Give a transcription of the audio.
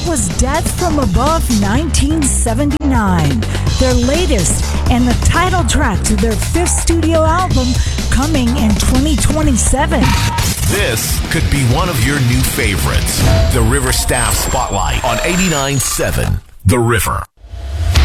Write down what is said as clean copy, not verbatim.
was Death from Above 1979, their latest and the title track to their fifth studio album coming in 2027. This could be one of your new favorites. The River Staff Spotlight on 89.7 The River.